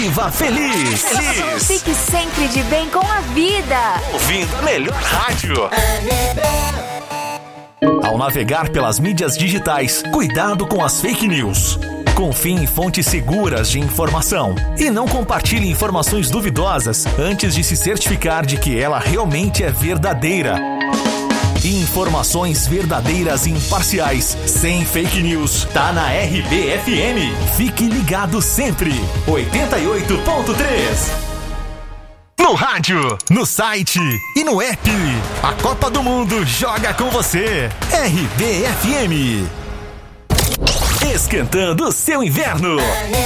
Viva feliz! Fique sempre de bem com a vida. Ouvindo a melhor rádio. Ao navegar pelas mídias digitais, cuidado com as fake news. Confie em fontes seguras de informação e não compartilhe informações duvidosas antes de se certificar de que ela realmente é verdadeira. Informações verdadeiras e imparciais, sem fake news, tá na RBFM. Fique ligado sempre. 88.3. No rádio, no site e no app. A Copa do Mundo joga com você. RBFM. Esquentando o seu inverno.